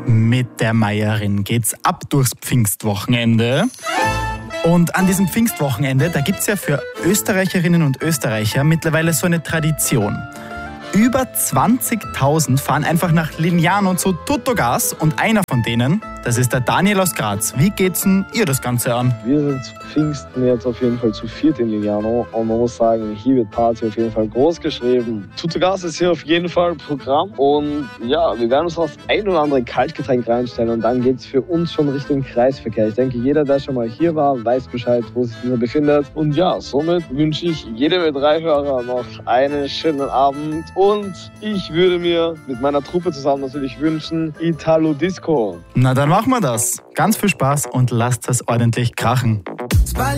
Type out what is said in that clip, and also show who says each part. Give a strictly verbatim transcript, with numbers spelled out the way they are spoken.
Speaker 1: Mit der Meierin geht's ab durchs Pfingstwochenende. Und an diesem Pfingstwochenende, da gibt's ja für Österreicherinnen und Österreicher mittlerweile so eine Tradition. Über zwanzigtausend fahren einfach nach Lignano zu Tuttogas und einer von denen, das ist der Daniel aus Graz. Wie geht's denn ihr das Ganze an?
Speaker 2: Wir sind zu Pfingsten jetzt auf jeden Fall zu viert in Lignano und man muss sagen, hier wird Party auf jeden Fall groß geschrieben. Tuttogas ist hier auf jeden Fall Programm und ja, wir werden uns auf ein oder andere Kaltgetränk reinstellen und dann geht's für uns schon Richtung Kreisverkehr. Ich denke, jeder, der schon mal hier war, weiß Bescheid, wo sich dieser befindet. Und ja, somit wünsche ich jedem mit drei Hörer noch einen schönen Abend. Und ich würde mir mit meiner Truppe zusammen natürlich wünschen, Italo Disco.
Speaker 1: Na, dann machen wir das. Ganz viel Spaß und lasst es ordentlich krachen.